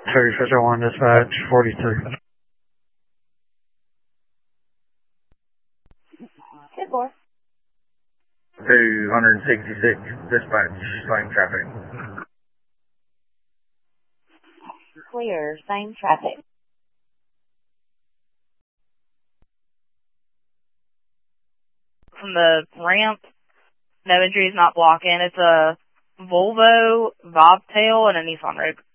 3501 dispatch 42. 10-4. 266 dispatch, same traffic. Clear, same traffic. From the ramp, no entries, not blocking. It's a Volvo Bobtail and a Nissan Rogue.